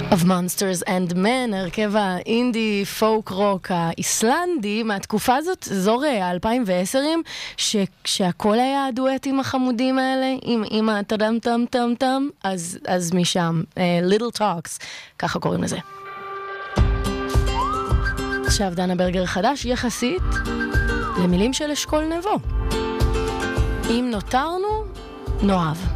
of Monsters and Men, הרכב האינדי פוק רוק האיסלנדי מהתקופה הזאת, אזור 2010, שהכל היה הדואטים החמודים האלה, עם הטדם טם טם טם, אז משם, Little Talks, ככה קוראים לזה. עכשיו דנה ברגר חדש יחסית למילים של אשכול נבו. אם נותרנו, נאהב.